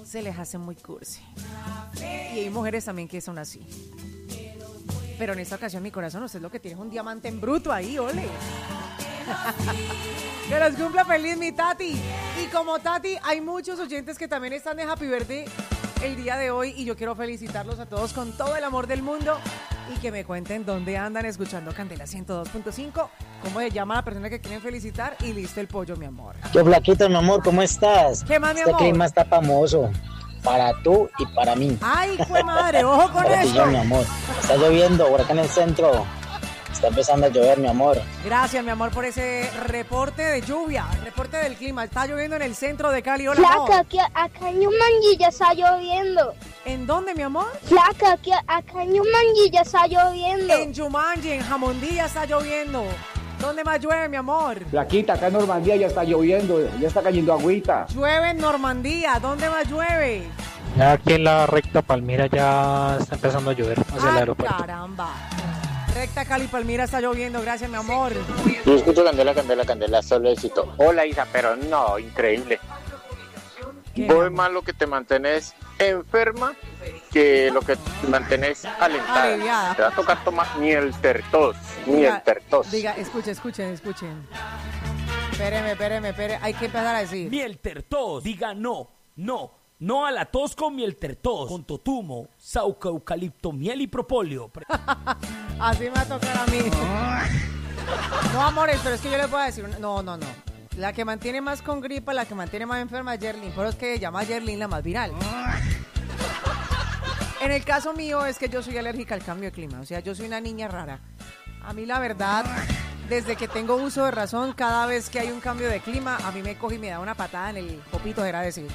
se les hace muy cursi. Y hay mujeres también que son así. Pero en esta ocasión, mi corazón, usted lo que tiene es un diamante en bruto ahí, ole. Que los cumpla feliz mi Tati. Y como Tati, hay muchos oyentes que también están de Happy Birthday el día de hoy. Y yo quiero felicitarlos a todos con todo el amor del mundo. Y que me cuenten dónde andan escuchando Candela 102.5. Cómo se llama la persona que quieren felicitar. Y listo el pollo, mi amor. Qué flaquito, mi amor, ¿cómo estás? ¿Qué más, mi Este amor? clima está famoso. Para tú y para mí. Ay, fue madre, ojo con Para ti y yo, eso. mi amor. Está lloviendo por acá en el centro. Está empezando a llover, mi amor. Gracias, mi amor, por ese reporte de lluvia, reporte del clima. Está lloviendo en el centro de Cali. Hola, Flaca, amor. acá en Yumanji ya está lloviendo. ¿En dónde, mi amor? Flaca, acá en Yumanji ya está lloviendo. En Jumanji, en Jamondía está lloviendo. ¿Dónde más llueve, mi amor? Flaquita, acá en Normandía ya está lloviendo, ya está cayendo agüita. Llueve en Normandía. ¿Dónde más llueve? Ya aquí en la recta Palmira ya está empezando a llover hacia el ¡Ay, aeropuerto. caramba! Recta Cali Palmira está lloviendo. Gracias, mi amor. Yo escucho Candela, solo éxito. Hola, Isa, pero no, increíble. ¿Qué? Vos es más lo que te mantenés enferma que lo que te mantenés alentada. Aliviada. Te va a tocar tomar ni el tertos. Diga, escuchen. Espéreme. Hay que empezar a decir. Miel tertos, diga no a la tos con miel tertos, con totumo, sauca, eucalipto, miel y propóleo. Así me va a tocar a mí. No, amores, pero es que yo les voy a decir, no. La que mantiene más con gripa, la que mantiene más enferma es Yerlin, pero es que llama a Yerlin la más viral. En el caso mío es que yo soy alérgica al cambio de clima, o sea, yo soy una niña rara. A mí la verdad, desde que tengo uso de razón, cada vez que hay un cambio de clima, a mí me coge y me da una patada en el popito, era decir.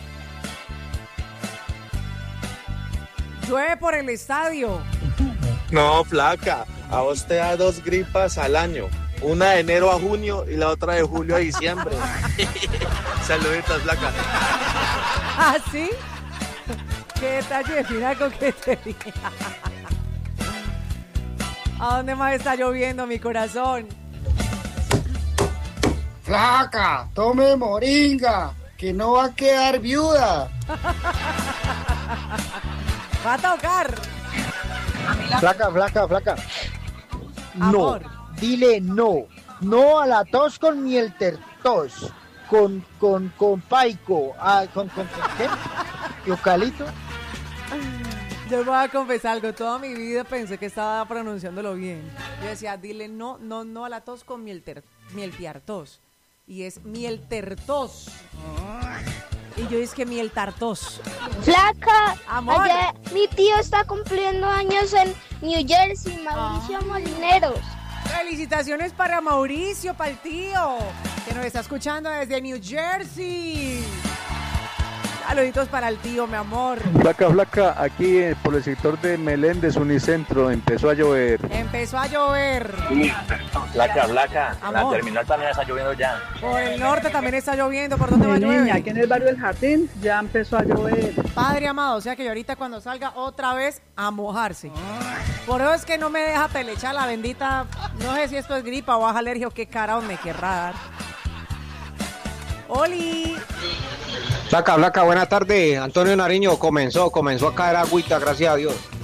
Llueve por el estadio. No, flaca, a vos te da 2 gripas al año. Una de enero a junio y la otra de julio a diciembre. Saluditos, flaca. ¿Ah, sí? Qué detalle de fina coquetería. ¿A dónde más está lloviendo, mi corazón? Flaca, tome moringa, que no va a quedar viuda. Va a tocar. Flaca. Amor. No, dile no a la tos con miel tertos, con paico, con ¿qué? Eucalipto. Yo les voy a confesar algo, toda mi vida pensé que estaba pronunciándolo bien. Yo decía, dile no a la tos con miel tiartos. Y es miel tertos. Y yo dije que miel tartos. Flaca, Amor. allá mi tío está cumpliendo años en New Jersey, Mauricio Molineros. Felicitaciones para Mauricio, para el tío, que nos está escuchando desde New Jersey. Saluditos para el tío, mi amor. Flaca, aquí por el sector de Meléndez, Unicentro, empezó a llover. Empezó a llover. Flaca, Amor. la terminal también está lloviendo ya. Por el norte también está lloviendo. ¿Por dónde va a llover? Aquí en el barrio del Jardín ya empezó a llover. Padre amado, o sea que yo ahorita cuando salga otra vez a mojarse. Por eso es que no me deja pelechar la bendita. No sé si esto es gripa o es alergia o qué carajo me querrá dar. ¡Oli! Flaca, buena tarde. Antonio Nariño comenzó a caer agüita, gracias a Dios.